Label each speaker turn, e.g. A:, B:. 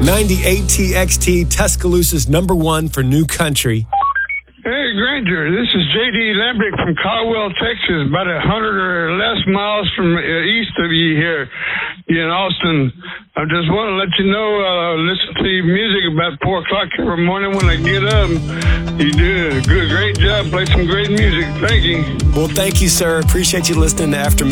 A: 98TXT, Tuscaloosa's #1 for new country.
B: Hey, Granger, this is J.D. Lambrick from Caldwell, Texas, about 100 or less miles from east of you here in Austin. I just want to let you know, listen to your music about 4 o'clock every morning when I get up. You do a great job, play some great music. Thank you.
A: Well, thank you, sir. Appreciate you listening to After